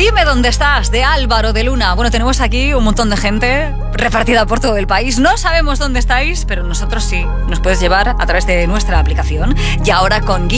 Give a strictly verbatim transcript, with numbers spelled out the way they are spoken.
Dime dónde estás, de Álvaro de Luna. Bueno, tenemos aquí un montón de gente repartida por todo el país. No sabemos dónde estáis, pero nosotros sí. Nos puedes llevar a través de nuestra aplicación. Y ahora con Guille